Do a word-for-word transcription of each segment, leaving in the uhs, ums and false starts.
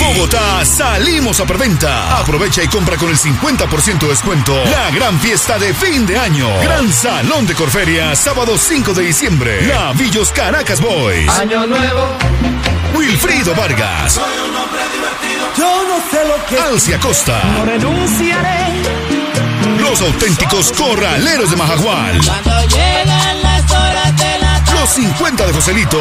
Bogotá, salimos a preventa. Aprovecha y compra con el cincuenta por ciento de descuento la gran fiesta de fin de año. Gran Salón de Corferia, sábado cinco de diciembre. Navillos Caracas Boys. Año nuevo. Wilfrido Vargas. Soy un hombre divertido. Yo no sé lo que Alcia Costa. No renunciaré. Los auténticos corraleros de Majagual. Cuando llegan las horas de la tarde. Los cincuenta de Joselito.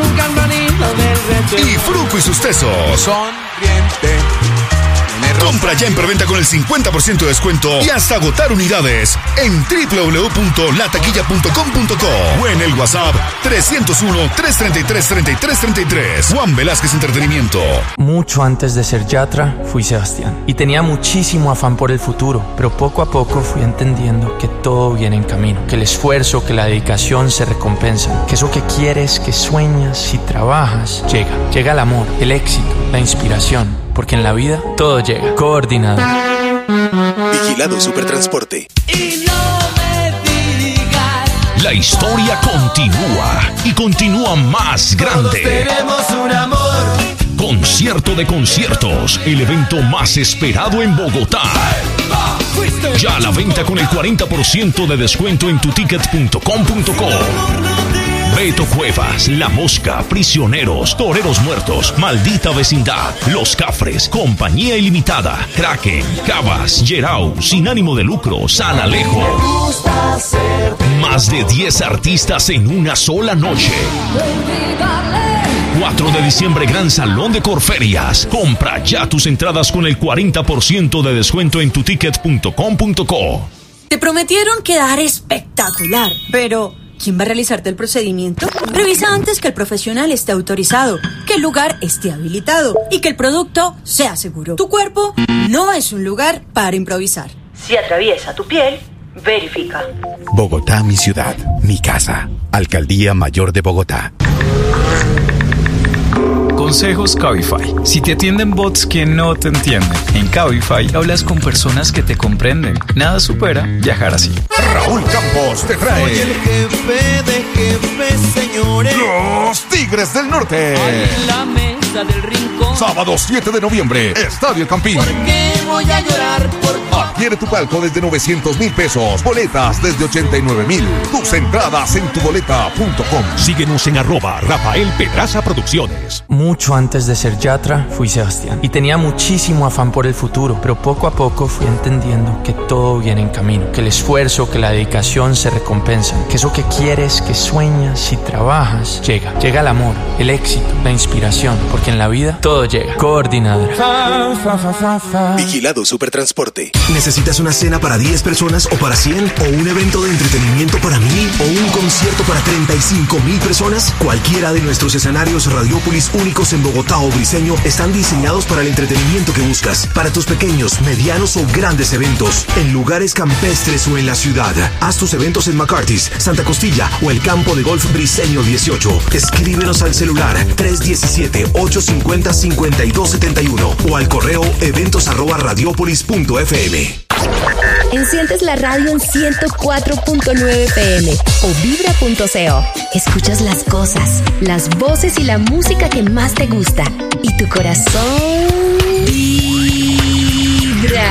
Y Fruco y sus tesos. Sonriente. Compra ya en preventa con el cincuenta por ciento de descuento y hasta agotar unidades en doble u doble u doble u punto la taquilla punto com punto co o en el WhatsApp trescientos uno, trescientos treinta y tres, treinta y tres treinta y tres. Juan Velázquez Entretenimiento. Mucho antes de ser Yatra, fui Sebastián y tenía muchísimo afán por el futuro, pero poco a poco fui entendiendo que todo viene en camino, que el esfuerzo, que la dedicación se recompensan, que eso que quieres, que sueñas y trabajas, llega. Llega el amor, el éxito, la inspiración. Porque en la vida todo llega. Coordinado. Vigilado Supertransporte. Y no me digas. La historia continúa y continúa más grande. Tenemos un amor. Concierto de conciertos, el evento más esperado en Bogotá. Ya a la venta con el cuarenta por ciento de descuento en tu ticket punto com punto co. Beto Cuevas, La Mosca, Prisioneros, Toreros Muertos, Maldita Vecindad, Los Cafres, Compañía Ilimitada, Kraken, Cabas, Yerau, Sin Ánimo de Lucro, San Alejo. Más de diez artistas en una sola noche. cuatro de diciembre, Gran Salón de Corferias. Compra ya tus entradas con el cuarenta por ciento de descuento en tu ticket punto com punto co. Te prometieron quedar espectacular, pero ¿quién va a realizarte el procedimiento? Revisa antes que el profesional esté autorizado, que el lugar esté habilitado y que el producto sea seguro. Tu cuerpo no es un lugar para improvisar. Si atraviesa tu piel, verifica. Bogotá, mi ciudad, mi casa. Alcaldía Mayor de Bogotá. Consejos Cabify. Si te atienden bots que no te entienden, en Cabify hablas con personas que te comprenden. Nada supera viajar así. Raúl Campos te trae Soy el jefe de jefes, señores. Los Tigres del Norte. En la mesa del rincón. Sábado siete de noviembre, Estadio Campín. ¿Por qué voy a llorar por Adquiere tu palco desde novecientos mil pesos. Boletas desde ochenta y nueve mil. Tus entradas en tu boleta punto com. Síguenos en arroba Rafael Pedraza Producciones. Mucho antes de ser Yatra, fui Sebastián y tenía muchísimo afán por el futuro, pero poco a poco fui entendiendo que todo viene en camino, que el esfuerzo, que la dedicación se recompensan, que eso que quieres, que sueñas y trabajas, llega. Llega el amor, el éxito, la inspiración, porque en la vida todo llega. Coordinadora. Vigilado Supertransporte. ¿Necesitas una cena para diez personas o para cien? ¿O un evento de entretenimiento para mil? ¿O un concierto para treinta y cinco mil personas? Cualquiera de nuestros escenarios Radiópolis únicos en Bogotá o Briseño están diseñados para el entretenimiento que buscas. Para tus pequeños, medianos o grandes eventos, en lugares campestres o en la ciudad. Haz tus eventos en McCarthy's, Santa Costilla o el campo de golf Briseño dieciocho. Escríbenos al celular tres uno siete, ocho cinco cero, cinco dos siete uno o al correo eventos arroba radiopolis punto f m. Enciendes la radio en ciento cuatro punto nueve F M o vibra punto co. Escuchas las cosas, las voces y la música que más te gusta. Y tu corazón vibra.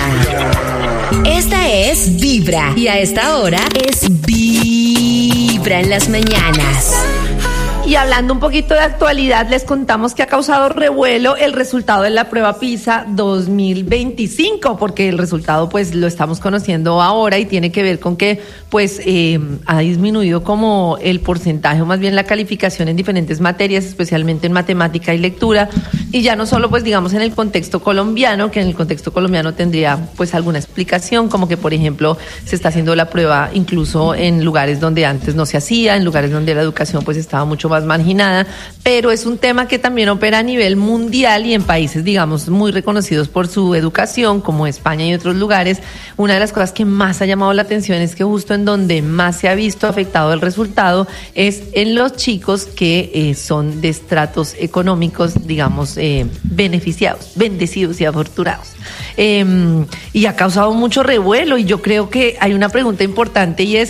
Esta es Vibra. Y a esta hora es Vibra en las mañanas. Y hablando un poquito de actualidad, les contamos que ha causado revuelo el resultado de la prueba PISA dos mil veinticinco, porque el resultado pues lo estamos conociendo ahora y tiene que ver con que pues eh, ha disminuido como el porcentaje o más bien la calificación en diferentes materias, especialmente en matemática y lectura, y ya no solo pues digamos en el contexto colombiano, que en el contexto colombiano tendría pues alguna explicación, como que por ejemplo se está haciendo la prueba incluso en lugares donde antes no se hacía, en lugares donde la educación pues estaba mucho más marginada, pero es un tema que también opera a nivel mundial y en países, digamos, muy reconocidos por su educación, como España y otros lugares. Una de las cosas que más ha llamado la atención es que justo en donde más se ha visto afectado el resultado es en los chicos que eh, son de estratos económicos, digamos, eh, beneficiados, bendecidos y afortunados. Eh, y ha causado mucho revuelo, y yo creo que hay una pregunta importante, y es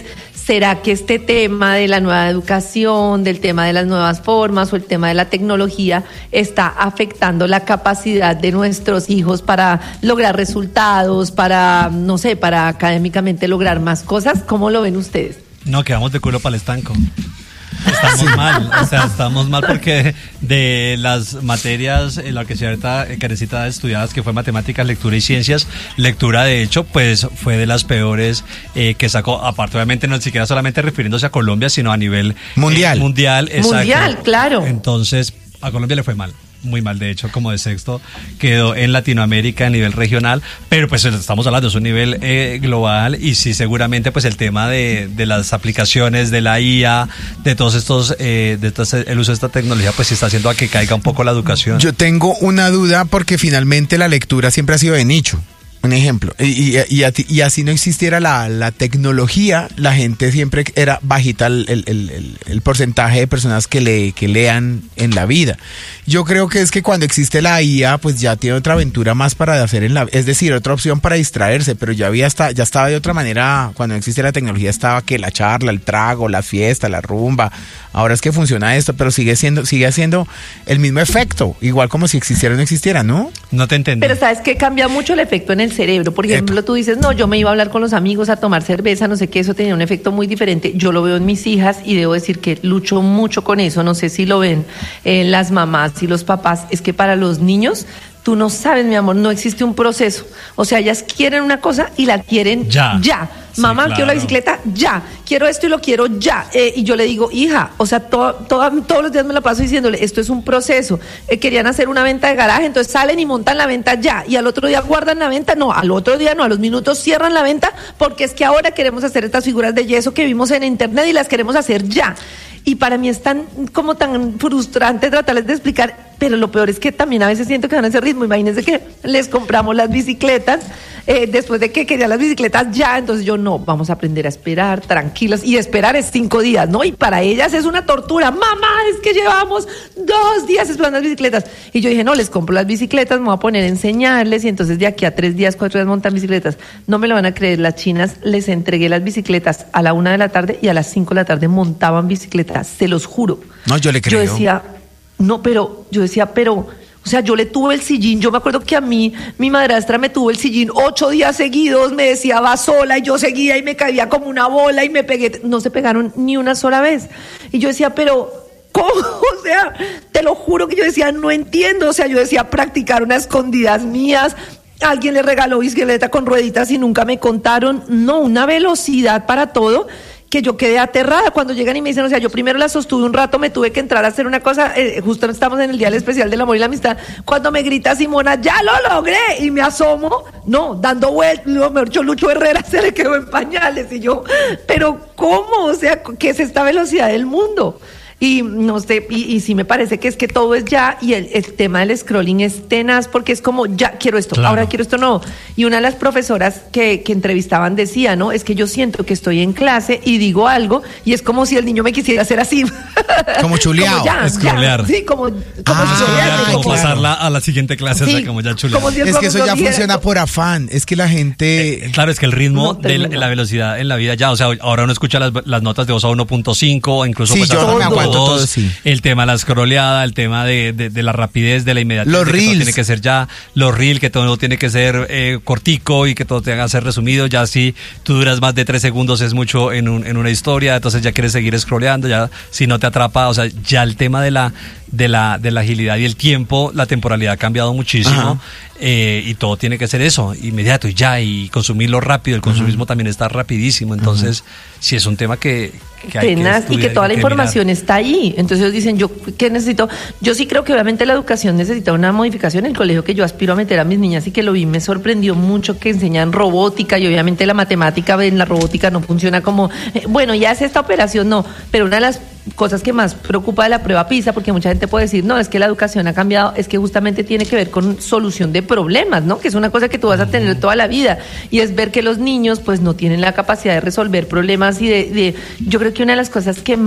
¿será que este tema de la nueva educación, del tema de las nuevas formas o el tema de la tecnología está afectando la capacidad de nuestros hijos para lograr resultados, para, no sé, para académicamente lograr más cosas? ¿Cómo lo ven ustedes? No, quedamos de culo para el estanco. Estamos mal, o sea, estamos mal porque de las materias en la que cierta Karencita estudiadas, que fue matemáticas, lectura y ciencias, lectura de hecho, pues fue de las peores eh, que sacó, aparte obviamente no siquiera solamente refiriéndose a Colombia, sino a nivel mundial. Eh, mundial, exacto. Mundial, claro. Entonces, a Colombia le fue mal. Muy mal, de hecho, como de sexto quedó en Latinoamérica a nivel regional, pero pues estamos hablando, es un nivel eh, global y sí, seguramente pues el tema de, de las aplicaciones, de la I A, de todos estos, eh, de todo el uso de esta tecnología, pues sí está haciendo a que caiga un poco la educación. Yo tengo una duda porque finalmente la lectura siempre ha sido de nicho. Un ejemplo, y, y, y, y así no existiera la, la tecnología, la gente siempre era bajita el, el, el, el porcentaje de personas que, le, que lean en la vida. Yo creo que es que cuando existe la I A, pues ya tiene otra aventura más para hacer en la, es decir, otra opción para distraerse, pero ya había hasta, ya estaba de otra manera, cuando existe la tecnología estaba que la charla, el trago, la fiesta, la rumba. Ahora es que funciona esto, pero sigue siendo, sigue haciendo el mismo efecto, igual como si existiera o no existiera, ¿no? No te entendí. Pero sabes que cambia mucho el efecto en el cerebro. Por ejemplo, Epa. Tú dices, no, yo me iba a hablar con los amigos a tomar cerveza, no sé qué, eso tenía un efecto muy diferente. Yo lo veo en mis hijas y debo decir que lucho mucho con eso. No sé si lo ven eh, las mamás y los papás. Es que para los niños, tú no sabes, mi amor, no existe un proceso. O sea, ellas quieren una cosa y la quieren ya. ya. Sí, mamá, claro. Quiero la bicicleta, ya. Quiero esto y lo quiero ya. Eh, y yo le digo, hija, o sea, to, to, todos los días me la paso diciéndole, esto es un proceso. Eh, querían hacer una venta de garaje, entonces salen y montan la venta ya. Y al otro día guardan la venta, no, al otro día no, a los minutos cierran la venta, porque es que ahora queremos hacer estas figuras de yeso que vimos en internet y las queremos hacer ya. Y para mí es tan, como tan frustrante tratarles de explicar, pero lo peor es que también a veces siento que van a ese ritmo. Imagínense que les compramos las bicicletas, eh, después de que querían las bicicletas ya, entonces yo no, vamos a aprender a esperar, tranquilas, y esperar es cinco días, ¿no? Y para ellas es una tortura. Mamá, es que llevamos dos días esperando las bicicletas. Y yo dije, no, les compro las bicicletas, me voy a poner a enseñarles, y entonces de aquí a tres días, cuatro días montan bicicletas. No me lo van a creer, las chinas les entregué las bicicletas a la una de la tarde y a las cinco de la tarde montaban bicicletas, se los juro. No, yo le creo. Yo decía, no, pero, yo decía, pero... O sea, yo le tuve el sillín, yo me acuerdo que a mí, mi madrastra me tuvo el sillín ocho días seguidos, me decía, va sola, y yo seguía y me caía como una bola y me pegué, no se pegaron ni una sola vez. Y yo decía, pero... ¿Cómo? O sea, te lo juro que yo decía, no entiendo. O sea, yo decía, practicar unas escondidas mías, alguien le regaló bicicleta con rueditas y nunca me contaron. No, una velocidad para todo, que yo quedé aterrada cuando llegan y me dicen, o sea, yo primero la sostuve un rato, me tuve que entrar a hacer una cosa, eh, justo estamos en el Día del Especial del Amor y la Amistad, cuando me grita Simona, ¡ya lo logré! Y me asomo, no, dando vueltas, mejor dicho, Lucho Herrera se le quedó en pañales, y yo, ¿pero cómo? O sea, ¿qué es esta velocidad del mundo? Y no sé, y, y sí me parece que es que todo es ya, y el, el tema del scrolling es tenaz, porque es como, ya quiero esto, claro. Ahora quiero esto, no. Y una de las profesoras que, que entrevistaban decía, ¿no? Es que yo siento que estoy en clase y digo algo, y es como si el niño me quisiera hacer así. Como chuleado. Scrollear. Sí, como, como ah, chulear. Como como pasarla a la siguiente clase, sí, o sea, como ya chulear. Si es que eso ya funciona por afán, es que la gente... Eh, claro, es que el ritmo no de la, la velocidad en la vida ya, o sea, ahora uno escucha las, las notas de voz a uno punto cinco, incluso sí, pues yo a me aguanto dos, todo, sí. El tema de la scrolleada, el tema de, de, de la rapidez, de la inmediatez, los de que reels. todo tiene que ser ya, los reels, que todo tiene que ser eh, cortico y que todo tenga que ser resumido, ya si tú duras más de tres segundos es mucho en, un, en una historia, entonces ya quieres seguir scrolleando, ya si no te atrapa, o sea, ya el tema de la de la de la agilidad y el tiempo, la temporalidad ha cambiado muchísimo, eh, y todo tiene que ser eso, inmediato y ya, y consumirlo rápido, el consumismo uh-huh. también está rapidísimo, entonces uh-huh. sí es un tema que, que hay Tenaz, que y que toda la que información mirar. está ahí, entonces ellos dicen, yo qué necesito, yo sí creo que obviamente la educación necesita una modificación. El colegio que yo aspiro a meter a mis niñas y que lo vi, me sorprendió mucho que enseñan robótica, y obviamente la matemática en la robótica no funciona como, eh, bueno, ya es esta operación, no, pero una de las cosas que más preocupa de la prueba PISA, porque mucha gente puede decir, no, es que la educación ha cambiado, es que justamente tiene que ver con solución de problemas, ¿no? Que es una cosa que tú vas a tener toda la vida, y es ver que los niños pues no tienen la capacidad de resolver problemas y de, de yo creo que una de las cosas que más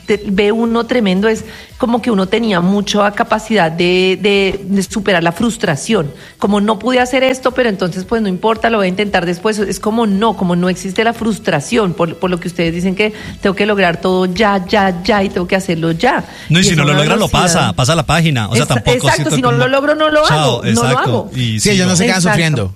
te, ve uno tremendo es como que uno tenía mucha capacidad de, de, de superar la frustración, como no pude hacer esto, pero entonces pues no importa, lo voy a intentar después. Es como no, como no existe la frustración, por, por lo que ustedes dicen que tengo que lograr todo ya, ya, ya y tengo que hacerlo ya. No, y, y si no lo logra lo pasa, pasa la página, o sea, Esa, tampoco. Exacto, si no como... lo logro no lo Chao, hago, no lo hago. Y sí, ellos no se quedan exacto. sufriendo.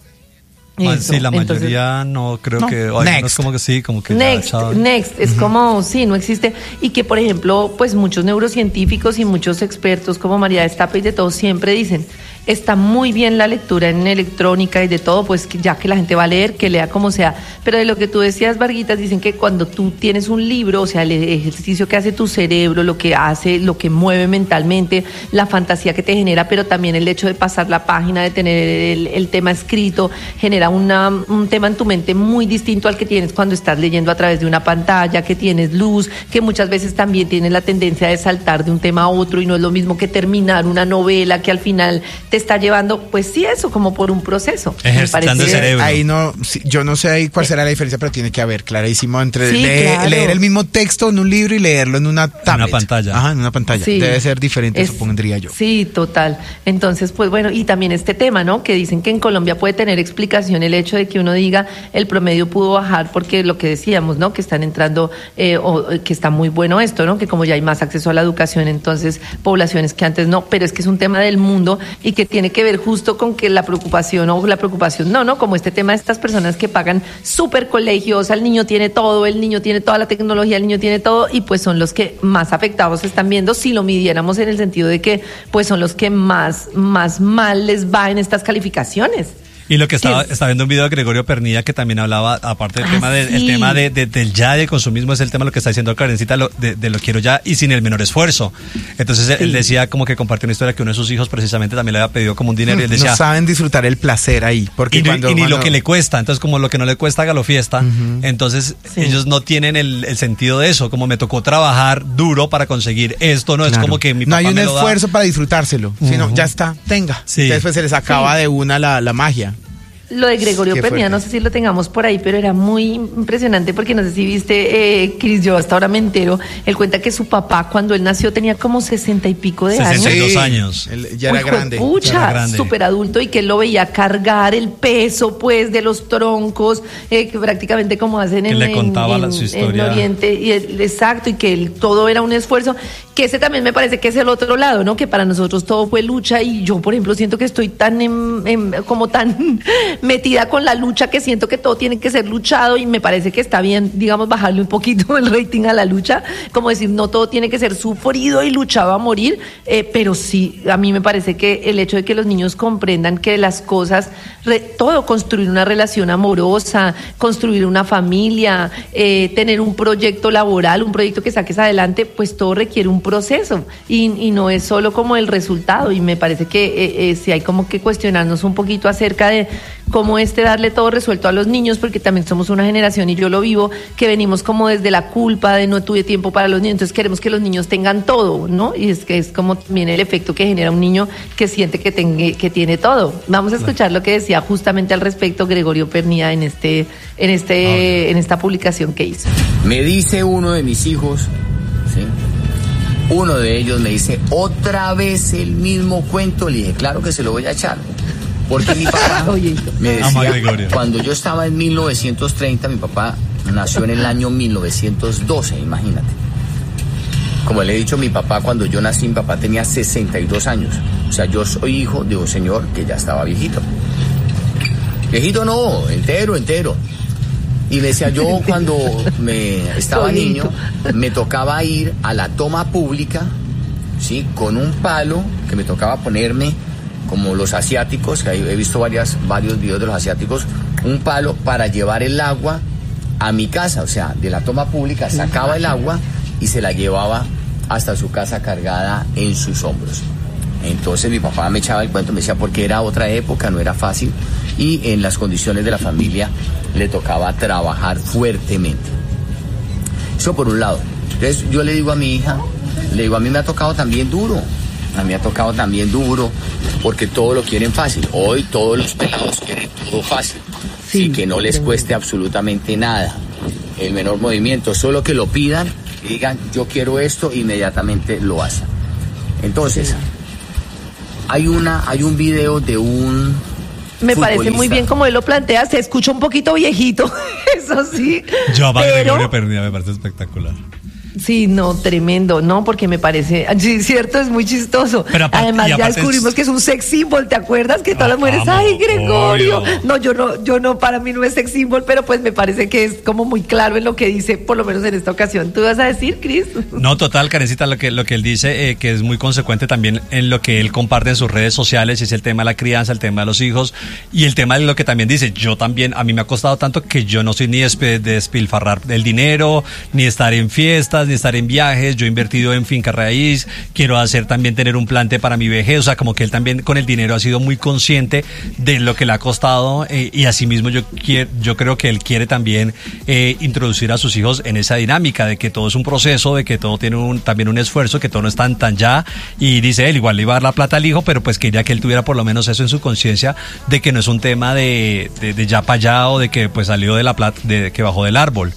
Eso, sí, la mayoría entonces, no, creo no. que... Ay, next. No es como que sí, como que... Next, ya, next, es uh-huh. como, sí, no existe. Y que, por ejemplo, pues muchos neurocientíficos y muchos expertos como María Destape y de todo siempre dicen, está muy bien la lectura en electrónica y de todo, pues que ya que la gente va a leer, que lea como sea. Pero de lo que tú decías, Varguitas, dicen que cuando tú tienes un libro, o sea, el ejercicio que hace tu cerebro, lo que hace, lo que mueve mentalmente, la fantasía que te genera, pero también el hecho de pasar la página, de tener el, el tema escrito, genera una, un tema en tu mente muy distinto al que tienes cuando estás leyendo a través de una pantalla, que tienes luz, que muchas veces también tienes la tendencia de saltar de un tema a otro y no es lo mismo que terminar una novela que al final te está llevando, pues sí, eso, como por un proceso. Ejercitando el cerebro. Ahí no, sí, yo no sé ahí cuál será la diferencia, pero tiene que haber clarísimo entre sí, leer, claro. leer el mismo texto en un libro y leerlo en una tablet. En una pantalla. Ajá, en una pantalla. Sí. Debe ser diferente, Es, supondría yo. Sí, total. Entonces, pues bueno, y también este tema, ¿no? Que dicen que en Colombia puede tener explicación el hecho de que uno diga el promedio pudo bajar porque lo que decíamos, ¿no? Que están entrando, eh, o que está muy bueno esto, ¿no? Que como ya hay más acceso a la educación, entonces poblaciones que antes no, pero es que es un tema del mundo y que tiene que ver justo con que la preocupación o la preocupación no, ¿no? Como este tema de estas personas que pagan súper colegios, el niño tiene todo, el niño tiene toda la tecnología, el niño tiene todo y pues son los que más afectados se están viendo si lo midiéramos en el sentido de que pues son los que más, más mal les va en estas calificaciones. Y lo que estaba, Sí. estaba viendo un video de Gregorio Pernilla que también hablaba, aparte del Ah, tema, de, sí. el tema de, de, del ya y el consumismo, es el tema de lo que está diciendo Karencita, lo, de, de lo quiero ya y sin el menor esfuerzo. Entonces sí. él decía como que compartió una historia que uno de sus hijos precisamente también le había pedido como un dinero y él decía... No saben disfrutar el placer ahí. Porque y, cuando, y ni cuando... lo que le cuesta, entonces como lo que no le cuesta hágalo fiesta, Uh-huh. entonces Sí. ellos no tienen el, el sentido de eso, como me tocó trabajar duro para conseguir esto, no Claro. es como que mi no papá hay un me lo da. esfuerzo para disfrutárselo, sino Uh-huh. ya está, tenga. Sí. Después se les acaba Sí. de una la, la magia. Lo de Gregorio Qué Pernilla, fuerte. no sé si lo tengamos por ahí, pero era muy impresionante porque no sé si viste, eh, Cris, yo hasta ahora me entero, él cuenta que su papá cuando él nació tenía como sesenta y pico de años. sesenta y dos años. Él ya era Uy, grande. ya era Pucha, grande. súper adulto y que él lo veía cargar el peso pues de los troncos, eh, que prácticamente como hacen Que en, le contaba en, la- su en- historia. en Oriente, y el- exacto, y que él, todo era un esfuerzo, que ese también me parece que es el otro lado, ¿no? Que para nosotros todo fue lucha y yo, por ejemplo, siento que estoy tan, en- en- como tan metida con la lucha que siento que todo tiene que ser luchado y me parece que está bien, digamos, bajarle un poquito el rating a la lucha, como decir, no todo tiene que ser sufrido y luchado a morir, eh, pero sí, a mí me parece que el hecho de que los niños comprendan que las cosas, re- todo, construir una relación amorosa, construir una familia, eh, tener un proyecto laboral, un proyecto que saques adelante, pues todo requiere un proceso y, y no es solo como el resultado y me parece que eh, eh, sí hay como que cuestionarnos un poquito acerca de cómo este darle todo resuelto a los niños, porque también somos una generación y yo lo vivo, que venimos como desde la culpa de no tuve tiempo para los niños, entonces queremos que los niños tengan todo, ¿no? Y es que es como también el efecto que genera un niño que siente que, tenga, que tiene todo. Vamos a escuchar lo que decía justamente al respecto Gregorio Pernilla en este, en este, en esta publicación que hizo. Me dice uno de mis hijos, ¿sí? Uno de ellos me dice, otra vez el mismo cuento. Le dije, claro que se lo voy a echar. Porque mi papá me Ama decía, Gregorio. cuando yo estaba en mil novecientos treinta, mi papá nació en el año mil novecientos doce, imagínate. Como le he dicho, mi papá, cuando yo nací, mi papá tenía sesenta y dos años. O sea, yo soy hijo de un señor que ya estaba viejito. Viejito no, entero, entero. Y me decía, yo cuando me estaba niño, me tocaba ir a la toma pública, ¿sí? Con un palo que me tocaba ponerme, como los asiáticos, que he visto varias, varios videos de los asiáticos, un palo para llevar el agua a mi casa. O sea, de la toma pública sacaba el agua y se la llevaba hasta su casa cargada en sus hombros. Entonces mi papá me echaba el cuento, me decía, porque era otra época, no era fácil, y en las condiciones de la familia le tocaba trabajar fuertemente. Eso por un lado. Entonces yo le digo a mi hija, le digo, a mí me ha tocado también duro, a mí me ha tocado también duro, porque todo lo quieren fácil. Hoy todos los pelados quieren todo fácil, sí, y que no les cueste absolutamente nada, el menor movimiento, solo que lo pidan y digan, yo quiero esto, inmediatamente lo hacen. Entonces, hay una, hay un video de un Me futbolista. parece muy bien como él lo plantea, se escucha un poquito viejito, eso sí. Yo a pero... Gregorio Pernía me parece espectacular. Sí, no, tremendo, no, porque me parece, sí, cierto, es muy chistoso. Pero aparte, Además, ya aparte descubrimos es... que es un sex symbol, ¿te acuerdas? Que todas Ah, las mujeres, vamos, ay, Gregorio. obvio. No, yo no, yo no, para mí no es sex symbol, pero pues me parece que es como muy claro en lo que dice, por lo menos en esta ocasión. ¿Tú vas a decir, Cris? No, total, Karencita, lo que, lo que él dice, eh, que es muy consecuente también en lo que él comparte en sus redes sociales, es el tema de la crianza, el tema de los hijos, y el tema de lo que también dice, yo también, a mí me ha costado tanto que yo no soy ni de despilfarrar el dinero, ni estar en fiestas, ni estar en viajes. Yo he invertido en finca raíz, quiero hacer también tener un plante para mi vejez, o sea, como que él también con el dinero ha sido muy consciente de lo que le ha costado eh, y asimismo yo, quiero, yo creo que él quiere también eh, introducir a sus hijos en esa dinámica de que todo es un proceso, de que todo tiene un, también un esfuerzo, que todo no es tan tan ya, y dice él, igual le iba a dar la plata al hijo, pero pues quería que él tuviera por lo menos eso en su conciencia de que no es un tema de, de, de ya para allá o de que pues salió de la plata, de que bajó del árbol.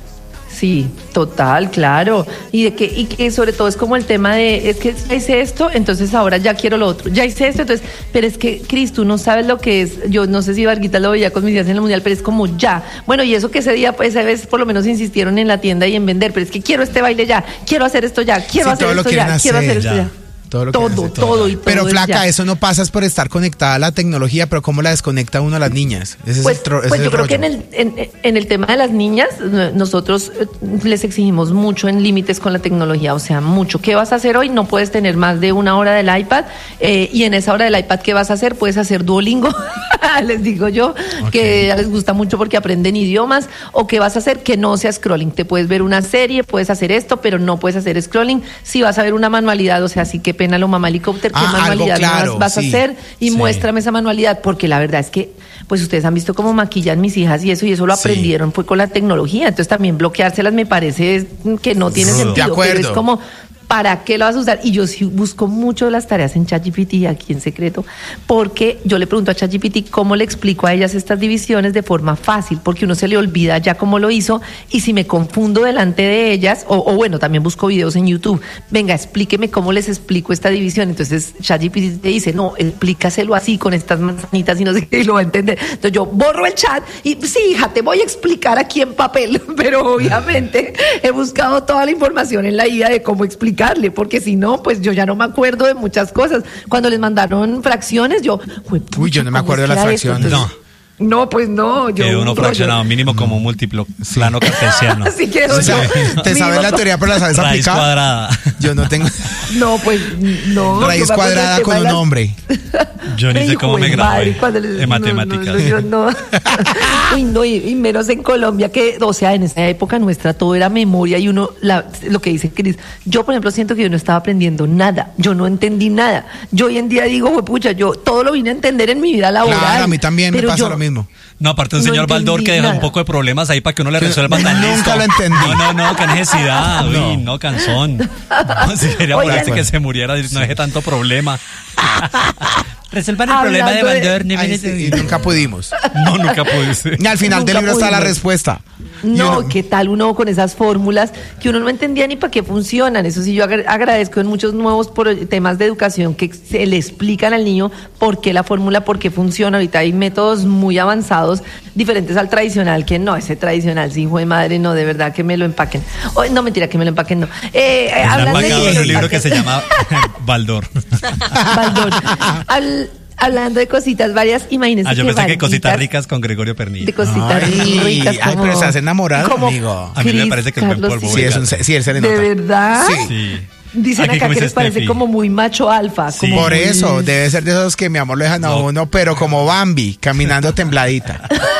Sí, total, claro. Y de que, y que sobre todo es como el tema de, es que ya hice esto, entonces ahora ya quiero lo otro. Ya hice esto, entonces, pero es que, Cris, tú no sabes lo que es. Yo no sé si Varguita lo veía con mis días en el mundial, pero es como ya. Bueno, y eso que ese día, pues, esa vez por lo menos insistieron en la tienda y en vender, pero es que quiero este baile ya, quiero hacer esto ya, quiero Sí, hacer todo lo esto quieren ya, quiero hacer, hacer esto ya. ya. Todo, lo que Todo, hace, todo y todo. Pero es flaca, ya. eso no pasa por estar conectada a la tecnología, pero ¿cómo la desconecta uno a las niñas? Ese Pues, es el tro- ese pues es yo el creo que en rollo. el, en, en el tema de las niñas, nosotros eh, les exigimos mucho en límites con la tecnología, o sea, mucho. ¿Qué vas a hacer hoy? No puedes tener más de una hora del iPad, eh, y en esa hora del iPad, ¿qué vas a hacer? Puedes hacer Duolingo, les digo yo, Ok. que les gusta mucho porque aprenden idiomas, o ¿qué vas a hacer? Que no sea scrolling. Te puedes ver una serie, puedes hacer esto, pero no puedes hacer scrolling. Si vas a ver una manualidad, o sea, sí, qué pena lo mamá helicóptero, ¿qué Ah, algo manualidad claro, vas, vas sí, a hacer? Y sí. muéstrame esa manualidad, porque la verdad es que, pues ustedes han visto cómo maquillan mis hijas y eso, y eso lo Sí. aprendieron fue con la tecnología, entonces también bloqueárselas me parece que no tiene De sentido, acuerdo. pero es como, ¿para qué lo vas a usar? Y yo sí busco mucho las tareas en ChatGPT aquí en secreto, porque yo le pregunto a ChatGPT cómo le explico a ellas estas divisiones de forma fácil, porque uno se le olvida ya cómo lo hizo, y si me confundo delante de ellas, o, o bueno, también busco videos en YouTube, venga, explíqueme cómo les explico esta división, entonces ChatGPT te dice, no, explícaselo así, con estas manzanitas y no sé qué, y lo va a entender. Entonces yo borro el chat y sí, hija, te voy a explicar aquí en papel, pero obviamente he buscado toda la información en la I A de cómo explicarle, porque si no, pues yo ya no me acuerdo de muchas cosas. Cuando les mandaron fracciones, yo, Uy, yo no me acuerdo de las fracciones. No. No, pues no, yo Que uno un rollo. fraccionado mínimo como un múltimo plano cartesiano. Así quedo Sí, yo. ¿te sabes Mínimo la teoría pero la sabes Raíz aplicar? cuadrada. Yo no tengo No, pues no. raíz yo me acuerdo cuadrada del con tema un de las- hombre. Yo ni sé Ay, cómo me jue gradué madre, cuando les- en no, matemáticas. No, no, yo no. Uy, no, y, y menos en Colombia, que, o sea, en esa época nuestra todo era memoria y uno, la, lo que dice Cris, yo por ejemplo siento que yo no estaba aprendiendo nada, yo no entendí nada. Yo hoy en día digo, "Jue pucha, yo todo lo vine a entender en mi vida laboral. Claro, a mí también me pero pasa yo- lo mismo. No, aparte un No señor entendí Baldor que deja nada. un poco de problemas ahí para que uno le Que resuelva tan nunca listo. lo entendí. No, no, no, qué necesidad. Uy, no, cansón. No, si quería Oigan. apurarse que se muriera, no deje tanto problema. Resuelvan el problema de Hablando de- Baldor. no Ay, viene sí, de- y nunca pudimos. No, nunca pude ser. Y al final del Nunca libro está la pudimos. respuesta. Y No, uno- ¿qué tal uno con esas fórmulas que uno no entendía ni para qué funcionan? Eso sí, yo agra- agradezco en muchos nuevos pro- temas de educación que se le explican al niño por qué la fórmula, por qué funciona. Ahorita hay métodos muy avanzados, diferentes al tradicional, que no, ese tradicional, sí, hijo de madre, no, de verdad que me lo empaquen. Oh, no, mentira, que me lo empaquen, no. Eh, eh, Está hablando de empacado que en me un lo libro que se empaquen. llama Baldor. Baldor. Al- hablando de cositas varias, imagínense Ah, yo que pensé que Varguitas- cositas ricas con Gregorio Pernilla. de cositas Ay, ricas. ay, como- pero estás enamorado, como amigo. A mí me Cris, parece que es buen Carlos, polvo. Sí, es un, sí, él se le ¿De nota. verdad? Sí. Sí. Dicen Aquí acá como que dice les parece Steffi. como muy macho alfa. Sí. Como Por muy- eso, debe ser de esos que mi amor lo dejan a No. uno, pero como Bambi, caminando tembladita.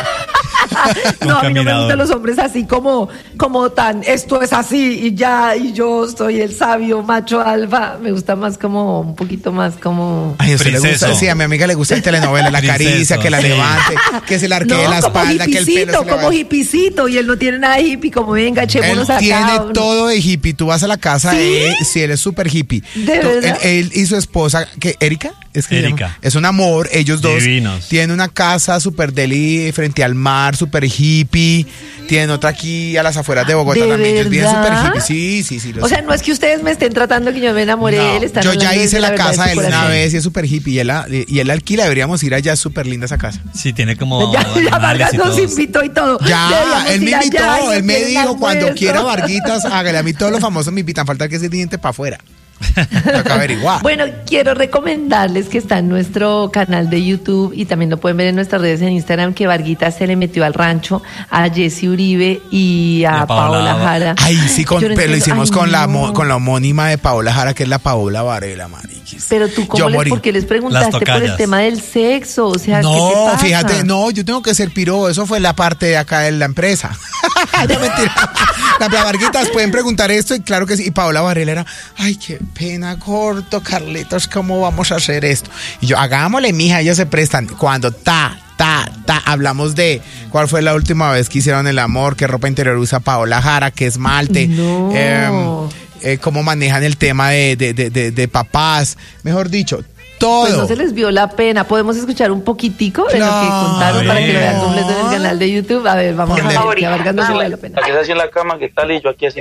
No, a mí no me caminador. gustan los hombres así como, como tan, esto es así y ya, y yo soy el sabio macho alfa. Me gusta más como, un poquito más como... Ay, a usted le Princeso. gusta, sí, a mi amiga le gusta el telenovela, la Princeso, caricia, que la sí. levante, que se le arquee No, la como espalda, que el pelo hipicito, se le como vaya. hipicito, y él no tiene nada de hippie, como venga, Él echémonos acá. tiene uno- todo de hippie. Tú vas a la casa ¿Sí? de él, sí, él es súper hippie. ¿De Tú- verdad? él, él y su esposa, que Erika, es que Erika. llama? Es un amor, ellos dos Divinos. tienen una casa super deli frente al mar, super hippie, tienen otra aquí a las afueras de Bogotá ¿De también, ellos viven super verdad? hippie, sí, sí, sí. O sea, no es que ustedes me estén tratando que yo me enamoré de él. Están yo ya hablando hice desde la verdad casa su de él una corazón. vez y es super hippie y él, la- y él alquila, deberíamos ir allá, es súper linda esa casa. Sí, tiene como Ya, ya animales Vargas y nos todo. invitó y todo. Ya, Deberíamos él me ir allá invitó, y él me quieren dijo, cuando almuerzo. quiera Varguitas, hágale. A mí todos los famosos me invitan, falta que ese diente para afuera. Toca averiguar. Bueno, quiero recomendarles que está en nuestro canal de YouTube y también lo pueden ver en nuestras redes en Instagram, que Varguita se le metió al rancho a Jessy Uribe y a Y a Paola, Paola Jara. Ay, sí, con, Yo no pero lo entiendo. hicimos Ay, con, la, no. mo- con la homónima de Paola Jara, que es la Paola Varela, mariquis. Pero tú, Yo ¿cómo les, morí. ¿por qué les preguntaste por el tocallas. tema del sexo? O sea, ¿qué te No, pasa? fíjate, no, yo tengo que ser piro, eso fue la parte de acá de la empresa. No, mentira. Las Varguitas pueden preguntar esto y claro que sí. Y Paola Varela era, ay, qué pena, corto, Carlitos, ¿cómo vamos a hacer esto? Y yo, hagámosle, mija, ellos se prestan. Cuando ta, ta, ta, hablamos de cuál fue la última vez que hicieron el amor, qué ropa interior usa Paola Jara, qué esmalte. No. em, eh, cómo manejan el tema de, de, de, de, de papás, mejor dicho, todo. Pues no se les vio la pena. ¿Podemos escuchar un poquitico de lo que No, contaron para que lo vean no. completo en el canal de YouTube? A ver, vamos a ver. Que a Vargas no se le vio la pena. Aquí así en la cama, ¿qué tal? Y yo aquí así.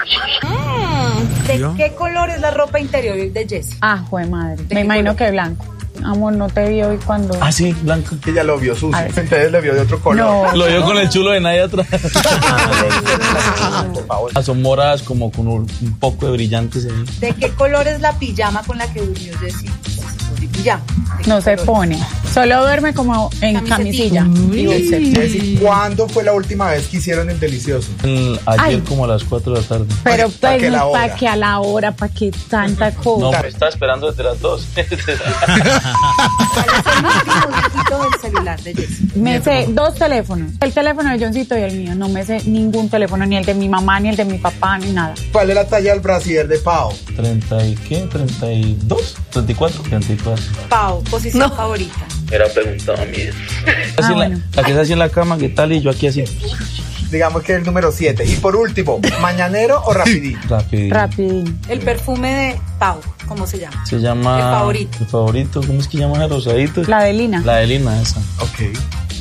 ¿De qué color es la ropa interior de Jessy? Ah, jue madre. Me imagino que blanco. Amor, no te vi hoy cuando. Ah, sí, blanco. Ella lo vio sucio, entonces lo vio de otro color. No. Lo vio con el chulo de nadie atrás. Son moradas como con un, un poco de brillantes ahí. ¿De qué color es la pijama con la que durmió Jessy? Pijama. No se pone. Solo duerme como en camisilla. Y boxer. ¿Cuándo fue la última vez que hicieron el delicioso? Mm, Ayer Ay. como a las cuatro de la tarde. Pero ¿para pues qué la no hora? para que a la hora, para que tanta cosa. No, me estaba esperando desde las dos. ¿Cuál es el último dígito del celular de Jessy? Me sé dos teléfonos. El teléfono de Johncito y el mío. No me sé ningún teléfono, ni el de mi mamá, ni el de mi papá, ni nada. ¿Cuál es la talla del brasier de Pau? ¿treinta y qué? ¿treinta y dos? ¿treinta y cuatro? treinta y cuatro. Pau, posición favorita. Era preguntado a mí. Ah, Así en la- bueno. la que está así en la cama, ¿qué tal? Y yo aquí así. Digamos que es el número siete. Y por último, ¿mañanero o rapidín? Rapidito. Rapidín. El perfume de Pau, ¿cómo se llama? Se llama... El favorito. El favorito, ¿cómo es que llama ese rosadito? La de Lina. La de Lina, esa. Ok.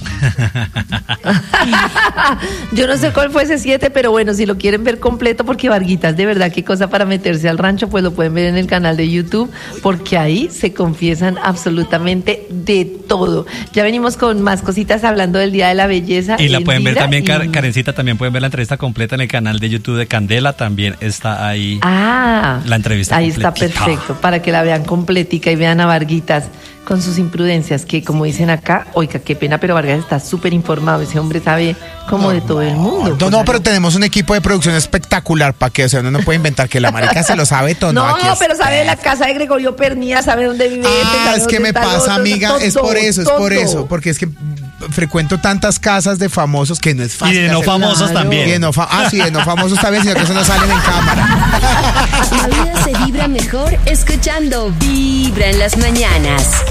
Yo no sé cuál fue ese siete, pero bueno, si lo quieren ver completo, porque Varguitas, de verdad, qué cosa para meterse al rancho, pues lo pueden ver en el canal de YouTube, porque ahí se confiesan absolutamente de todo. Ya venimos con más cositas hablando del Día de la Belleza. Y la en pueden ver Vibra también, y- Kar- Karencita, también pueden ver la entrevista completa en el canal de YouTube de Candela, también está ahí Ah, la entrevista ahí está completita. perfecto, para que la vean completica y vean a Varguitas con sus imprudencias, que como dicen acá, oiga, qué pena, pero Vargas está súper informado, ese hombre sabe como de todo el mundo. No, no, pero tenemos un equipo de producción espectacular para que, o sea, uno no puede inventar que la marica se lo sabe todo. No, aquí es- pero sabe de la casa de Gregorio Pernía, sabe dónde vive este, Ah, sabe es que dónde me está el pasa, otro, amiga, todo, es por eso, es por todo. eso, porque es que frecuento tantas casas de famosos que no es fácil. Y de no hacer- famosos también. Y de no fa- ah, sí, de no famosos también, sino que eso no salen en cámara. La vida se vibra mejor escuchando Vibra en las mañanas.